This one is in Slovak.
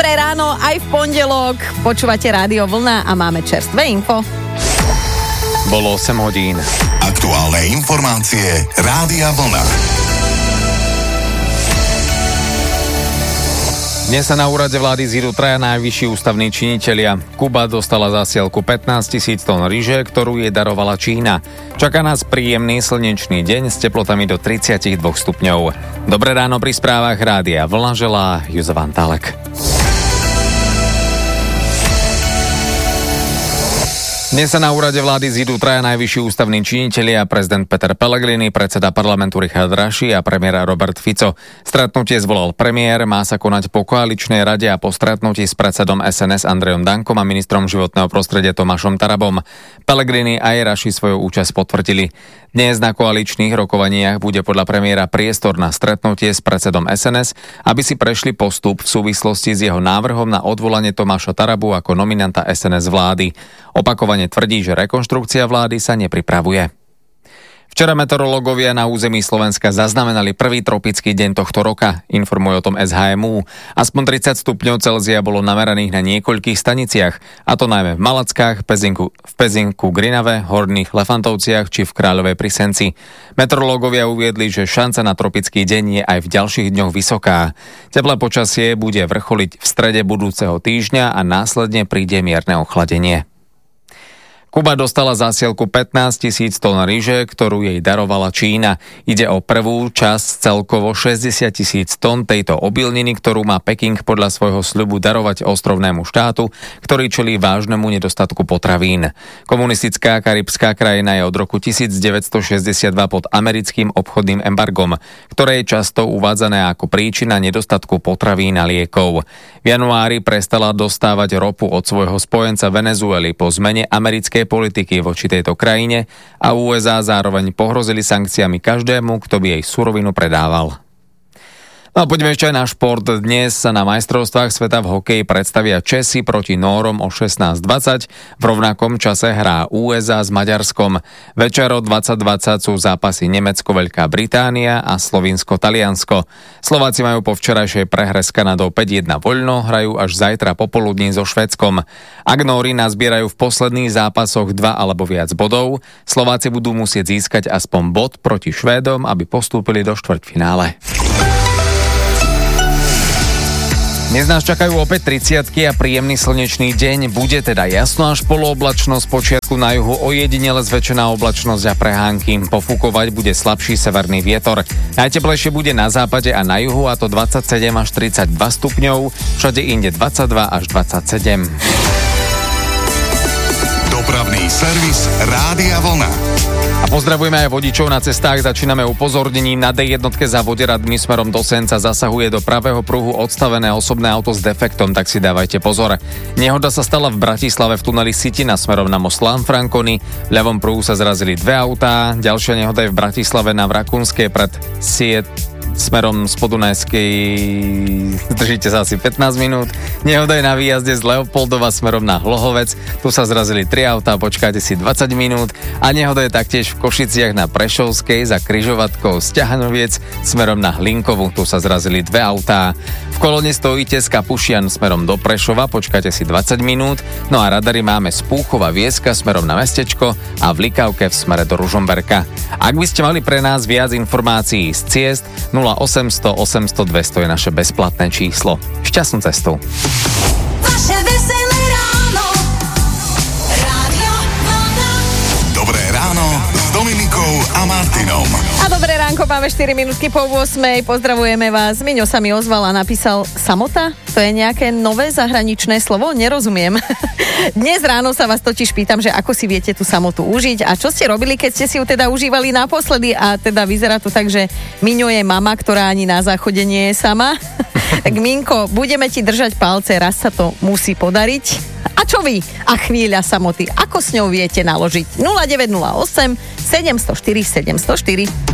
Dobré ráno, aj v pondelok. Počúvate Rádio Vlna a máme čerstvé info. Bolo 8 hodín. Aktuálne informácie Rádia Vlna. Dnes sa na úrade vlády zídu traja najvyšší ústavní činitelia. Kuba dostala zásielku 15 000 tón ryže, ktorú jej darovala Čína. Čaká nás príjemný slnečný deň s teplotami do 32 stupňov. Dobré ráno pri správach Rádia Vlna želá Jozef Antálek. Dnes sa na úrade vlády zídu traja najvyšší ústavní činitelia, prezident Peter Pellegrini, predseda parlamentu Richard Raši a premiér Robert Fico. Stretnutie zvolal premiér, má sa konať po koaličnej rade a po stretnutí s predsedom SNS Andrejom Dankom a ministrom životného prostredia Tomášom Tarabom. Pellegrini aj Raši svoju účasť potvrdili. Dnes na koaličných rokovaniach bude podľa premiéra priestor na stretnutie s predsedom SNS, aby si prešli postup v súvislosti s jeho návrhom na odvolanie Tomáša Tarabu ako nominanta SNS vlády. Opakovane tvrdí, že rekonštrukcia vlády sa nepripravuje. Včera meteorológovia na území Slovenska zaznamenali prvý tropický deň tohto roka, informuje o tom SHMU. Aspoň 30 stupňov Celzia bolo nameraných na niekoľkých staniciach, a to najmä v Malackách, v Pezinku, Grinave, Horných Lefantovciach či v Kráľovej pri Senci. Meteorológovia uviedli, že šanca na tropický deň je aj v ďalších dňoch vysoká. Teplé počasie bude vrcholiť v strede budúceho týždňa a následne príde mierne ochladenie. Kuba dostala zásielku 15 000 tón ryže, ktorú jej darovala Čína. Ide o prvú časť celkovo 60 000 tón tejto obilniny, ktorú má Peking podľa svojho sľubu darovať ostrovnému štátu, ktorý čelí vážnemu nedostatku potravín. Komunistická karibská krajina je od roku 1962 pod americkým obchodným embargom, ktoré je často uvádzané ako príčina nedostatku potravín a liekov. V januári prestala dostávať ropu od svojho spojenca Venezuely po zmene americkej politiky voči tejto krajine a USA zároveň pohrozili sankciami každému, kto by jej surovinu predával. No a poďme ešte aj na šport. Dnes sa na majstrovstvách sveta v hokeji predstavia Česi proti Nórom o 16:20. V rovnakom čase hrá USA s Maďarskom. Večer o 20:20 sú zápasy Nemecko, Veľká Británia a Slovinsko, Taliansko. Slováci majú po včerajšej prehre s Kanadou 5:1 voľno, hrajú až zajtra popoludní so Švédskom. Ak Nóri nazbierajú v posledných zápasoch 2 alebo viac bodov, Slováci budú musieť získať aspoň bod proti Švédom, aby postúpili do štvrťfinále. Dnes nás čakajú opäť 30-ky a príjemný slnečný deň. Bude teda jasno až polooblačno, z počiatku na juhu ojedinele zväčšená oblačnosť a prehánky. Pofúkovať bude slabší severný vietor. Najteplejšie bude na západe a na juhu, a to 27 až 32 stupňov, všade inde 22 až 27. Dopravný servis Rádia Vlna. A pozdravujeme aj vodičov na cestách. Začíname upozornením. Na D1 za Voderadmi smerom do Senca zasahuje do pravého pruhu odstavené osobné auto s defektom, tak si dávajte pozor. Nehoda sa stala v Bratislave v tuneli Sitina smerom na most Lanfranconi. V ľavom pruhu sa zrazili 2 autá. Ďalšia nehoda je v Bratislave na Vrakunskej pred Siet smerom z Podunajskej, držíte sa asi 15 minút. Nehoda je na výjazde z Leopoldova smerom na Hlohovec, tu sa zrazili 3 autá, počkajte si 20 minút. A nehoda je taktiež v Košiciach na Prešovskej za križovatkou Sťahanoviec smerom na Hlinkovu, tu sa zrazili 2 autá. V kolóne stojíte z Kapušian smerom do Prešova, počkajte si 20 minút. No a radary máme z Púchova Vieska smerom na Mestečko a v Likavke v smere do Ružomberka. Ak by ste mali pre nás viac informácií z ciest, 0800 800 200 je naše bezplatné číslo. Šťastnú cestu. Vaše veselé ráno. Rádio Vlna. Dobré ráno s Dominikou a Martinom. A dobré ránko, máme 4 minútky po 8. Pozdravujeme vás. Miňo sa mi ozval a napísal samota? To je nejaké nové zahraničné slovo? Nerozumiem. Dnes ráno sa vás totiž pýtam, že ako si viete tú samotu užiť a čo ste robili, keď ste si ju teda užívali naposledy, a teda vyzerá to tak, že Miňo je mama, ktorá ani na záchode nie je sama. Tak Minko, budeme ti držať palce, raz sa to musí podariť. A čo vy? A chvíľa samoty, ako s ňou viete naložiť? 0908 704 704.